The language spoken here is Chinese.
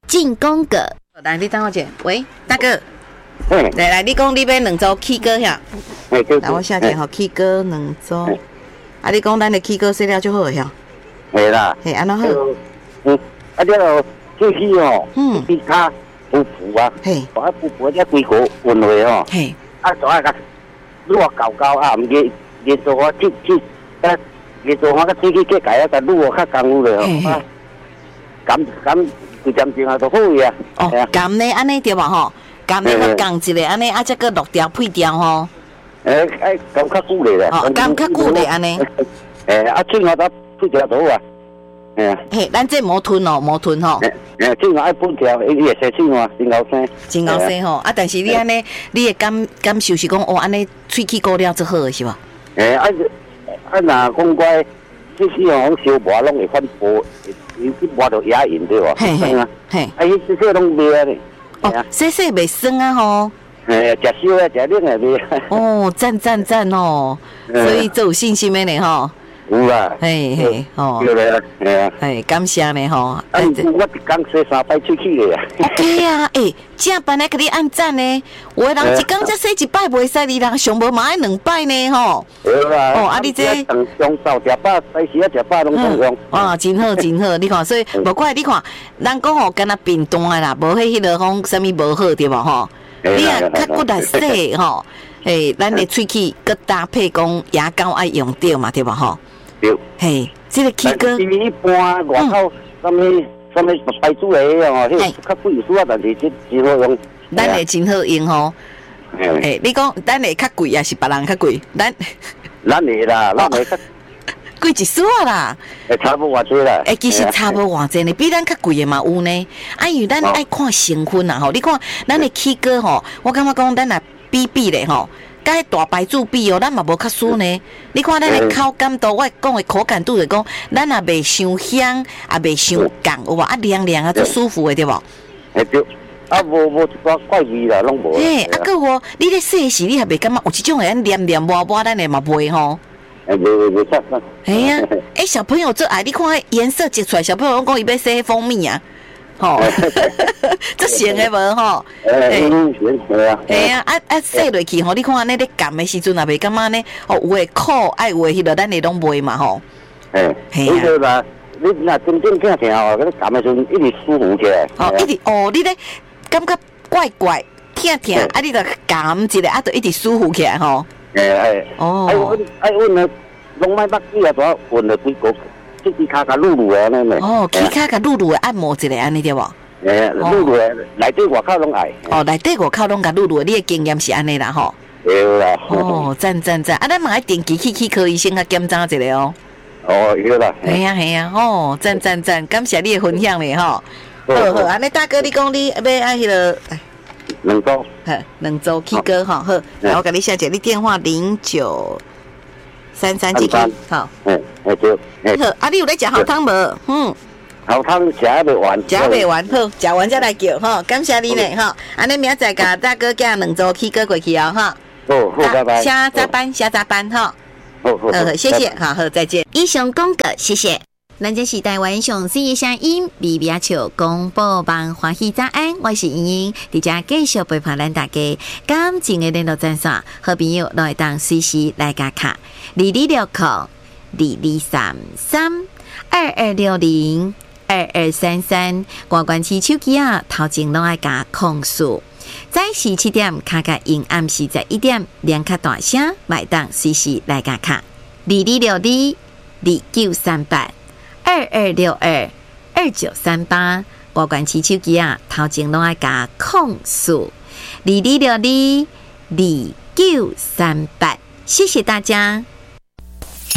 进攻个。来，你等我一下，喂，大哥。来，你讲你要两组起锅遐。来，我写者吼，起锅两组。啊，你讲咱的起锅洗了就好遐。 系啦。 嘿，安怎好？ 啊，了这起吼，比较浮浮啊。嘿。我浮浮只规个运落吼。嘿。啊，就啊个落高高啊，毋热做我热做我个天气计改啊，但落较功夫了吼。啊，咁就渐渐啊，就好呀。 哦，咁呢，安尼对吧吼？咁呢个降一个安尼，啊，再个落条配条吼。 咁较久咧。 哦，咁较久咧安尼。 啊，最后都配条好啊。 嘿，咱这无吞哦，无吞吼。 最后爱配条，伊会生水嘛，真好生。 真好生吼，啊，但是你安尼，你的感受是讲，哦，安尼喙齿过了最好的是吧？ 若讲怪，即使讲烧磨拢会反波，伊磨到牙龈对吧？嘿，伊即些拢袂咧。 哦，细袂酸啊吼。 食烧啊，食冷的袂。 哦，赞哦，所以做有信心的呢吼。 有啦。 嘿，哦。 对啦，系啊。 嘿，感谢呢吼。 我一工洗3摆喙齿的啊。 OK 啊，正班来给你按赞呢。有的人一工才洗1摆袂使，你人上无嘛爱2摆呢吼。 对啦。 哦，啊，你这中昼食饱，在时啊食饱拢中用。 啊，真好，你看，所以无怪你看，咱讲吼，敢若便当的啦，无迄个讲啥物无好对吧吼？你啊，较骨力洗吼，咱的喙齿佮搭配讲牙膏爱用到嘛，对吧吼？ 对。 嘿，这个起锅。 一般外口啥物牌子的哦，迄较贵数啊，但是真好用。 咱的真好用吼。你讲咱的较贵，也是别人较贵？咱的啦，咱的较贵一丝啦。 差不偌济啦。 其实差不偌济呢，比咱较贵的嘛有呢。因为咱爱看成分啦吼，你看咱的起锅吼，我感觉讲咱来比咧吼。甲迄大牌子比哦，咱嘛无较输呢。你看咱的口感度，我讲的口感度就讲，咱也袂伤香，也袂伤干，有无？啊凉凉啊，足舒服的对无？ 对，啊无一寡怪味啦，拢无。 个我，你咧洗时，你还袂感觉有一种会安黏黏抹抹，咱的嘛袂吼。 袂啥。 嘿啊，小朋友最爱，你看迄颜色接出来，小朋友拢讲伊要洗蜂蜜啊。吼，这咸的无吼？嘿啊，洗落去吼，你看安尼咧干的时阵也袂感觉呢，哦，有诶苦，爱有诶迄个咱诶拢袂嘛吼。 嘿啊，你若真正正听吼，你干的时阵一直舒服起来。 哦，一直你咧感觉怪怪，疼，啊，你着干一下，啊，就一直舒服起来吼。哦。 爱阮呢，拢莫捌几啊，多运了几个。这支骹甲撸撸的安尼呢？ 哦，起骹甲撸撸的按摩一下安尼对无？ 撸撸的内底外口拢爱。 哦，内底外口拢甲撸撸的，你的经验是安尼啦吼。 对啦。 哦，赞！啊，咱嘛爱定期去科医生甲检查一下哦。 哦，对啦。 系啊，哦，赞！感谢你的分享咧吼。好，安尼大哥，你讲你要爱迄个两组。 两组起锅吼，好，然后甲你写者，你电话0933几个，好。 对。 好，啊，你有咧食好汤无？ 好汤食袂完， 好，食完再来叫吼，感谢你呢吼，安尼明仔载甲大哥寄两组起锅过去哦吼。 好，拜拜。 下早班吼。好，谢谢，好，再见。以上讲过，谢谢。咱这是台湾上水的声音，微微笑广播网欢喜早安，我是莹莹，伫遮继续陪伴咱大家。感情的联络专线，好朋友来当随时来加卡226022602233，挂关起手机啊，头前拢爱加控诉。早时7点，卡甲因暗时在1点，两卡大声，来当随时来加卡2262293822622938，挂关起手机啊，头前拢爱加控诉22622938，谢谢大家。